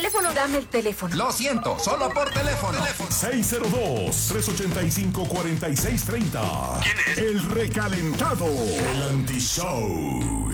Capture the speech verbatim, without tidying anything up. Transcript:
teléfono. Dame el teléfono. Lo siento, solo por teléfono. seis cero dos, tres ocho cinco, cuatro seis tres cero. ¿Quién es? El recalentado. El anti-show.